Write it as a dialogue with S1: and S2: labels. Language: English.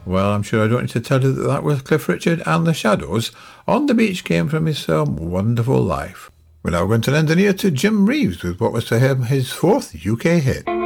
S1: Well, I'm sure I don't need to tell you that that was Cliff Richard, and the Shadows on the Beach came from his film Wonderful Life. We're now going to lend an ear to Jim Reeves with what was to him his fourth UK hit.